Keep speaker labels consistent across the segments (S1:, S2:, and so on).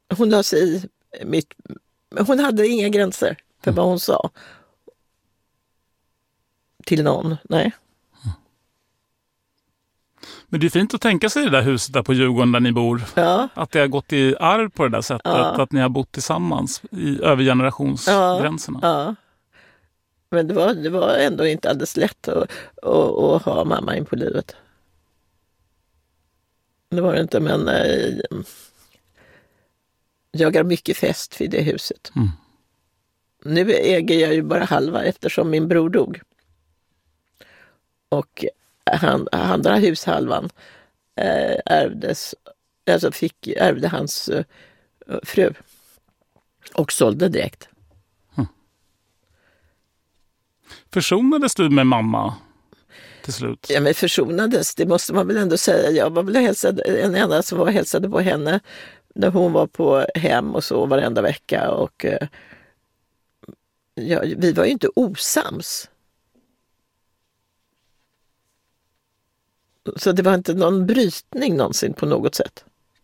S1: Hon la sig i hon hade inga gränser för vad hon sa till någon, nej.
S2: Men det är fint att tänka sig det där huset där på Djurgården där ni bor.
S1: Ja.
S2: Att det har gått i arv på det där sättet.
S1: Ja.
S2: Att ni har bott tillsammans över generationsgränserna.
S1: Ja. Men det var ändå inte alldeles lätt att ha mamma in på livet. Det var det inte, men jag har mycket fest vid det huset.
S2: Mm. Nu
S1: äger jag ju bara halva eftersom min bror dog. Och andra hushalvan ärvde hans fru och sålde direkt.
S2: Försonades du med mamma till slut?
S1: Ja, men försonades, det måste man väl ändå säga. Jag var väl en enda som hälsade på henne när hon var på hem och så varenda vecka. Och vi var ju inte osams. Så det var inte någon brytning någonsin på något sätt.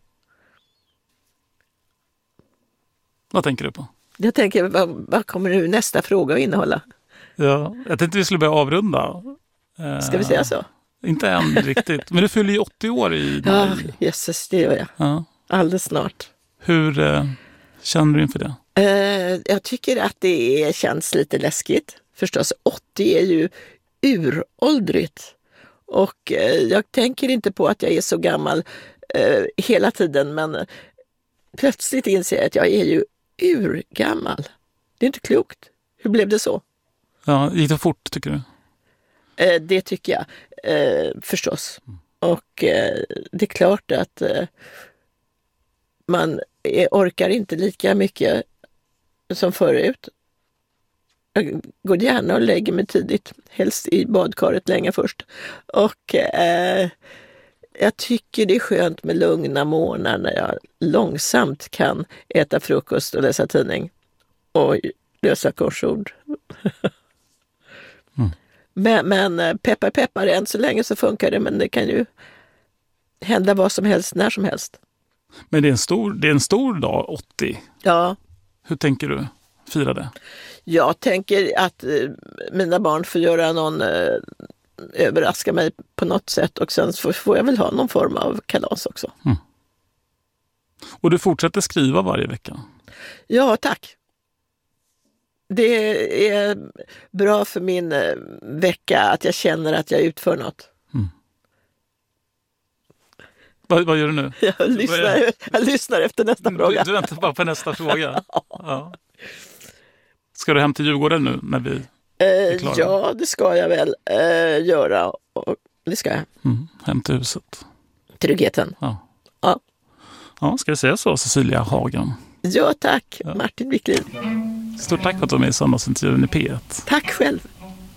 S2: Vad tänker du på?
S1: Jag tänker, vad kommer nu nästa fråga att innehålla?
S2: Ja, jag tänkte vi skulle börja avrunda.
S1: Ska vi säga så?
S2: Inte än riktigt. Men du fyller ju 80 år i maj.
S1: Ja, jösses, det gör jag.
S2: Ja.
S1: Alldeles snart.
S2: Hur känner du inför det?
S1: Jag tycker att det känns lite läskigt. Förstås, 80 är ju uråldrigt. Och jag tänker inte på att jag är så gammal hela tiden, men plötsligt inser jag att jag är ju urgammal. Det är inte klokt. Hur blev det så?
S2: Ja, gick det fort tycker du?
S1: Det tycker jag förstås. Och det är klart att man orkar inte lika mycket som förut. Jag går gärna och lägger mig tidigt, helst i badkaret länge först. Och jag tycker det är skönt med lugna morgnar när jag långsamt kan äta frukost och läsa tidning och lösa korsord. Men peppar, än så länge så funkar det, men det kan ju hända vad som helst, när som helst.
S2: Men det är en stor dag, 80.
S1: Ja.
S2: Hur tänker du fira det?
S1: Jag tänker att mina barn får göra överraska mig på något sätt, och sen får jag väl ha någon form av kalas också.
S2: Mm. Och du fortsätter skriva varje vecka?
S1: Ja, tack. Det är bra för min vecka att jag känner att jag utför något.
S2: Mm. Vad gör du nu?
S1: Jag lyssnar efter nästa fråga.
S2: Du väntar bara på nästa fråga? Ja. Ska du hem till Djurgården nu när vi är klara?
S1: Ja, det ska jag väl göra. Det ska jag.
S2: Hem till huset.
S1: Tryggheten.
S2: Ja.
S1: Ja.
S2: Ja, ska jag säga så, Cecilia Hagen?
S1: Ja, tack. Ja. Martin Wiklin.
S2: Stort tack för att du var med i söndagsintervjun i P1.
S1: Tack själv.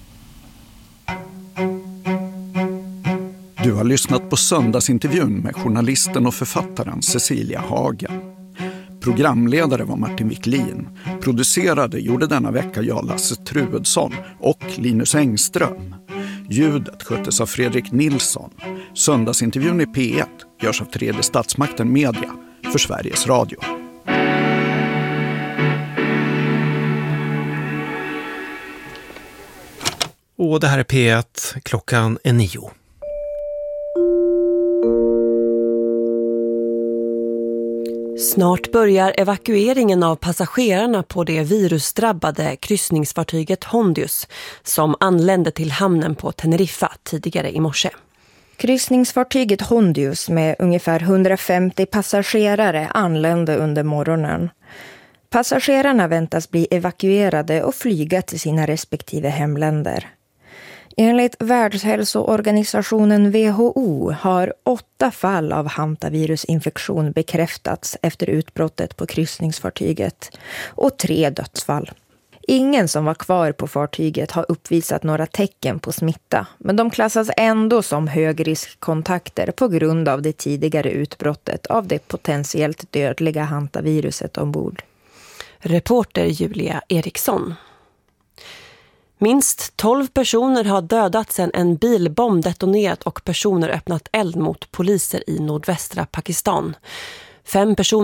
S3: Du har lyssnat på söndagsintervjun med journalisten och författaren Cecilia Hagen. Programledare var Martin Wiklin. Producerade gjorde denna vecka jag, Lasse Truedsson och Linus Engström. Ljudet sköttes av Fredrik Nilsson. Söndagsintervjun i P1 görs av Tredje Statsmakten Media för Sveriges Radio.
S4: Och det här är P1, klockan är 9.
S5: Snart börjar evakueringen av passagerarna på det virusdrabbade kryssningsfartyget Hondius som anlände till hamnen på Teneriffa tidigare i morse.
S6: Kryssningsfartyget Hondius med ungefär 150 passagerare anlände under morgonen. Passagerarna väntas bli evakuerade och flyga till sina respektive hemländer. Enligt Världshälsoorganisationen WHO har 8 fall av hantavirusinfektion bekräftats efter utbrottet på kryssningsfartyget och 3 dödsfall. Ingen som var kvar på fartyget har uppvisat några tecken på smitta, men de klassas ändå som högriskkontakter på grund av det tidigare utbrottet av det potentiellt dödliga hantaviruset ombord.
S5: Reporter Julia Eriksson. Minst 12 personer har dödats sedan en bilbomb detonerat och personer öppnat eld mot poliser i nordvästra Pakistan. 5 personer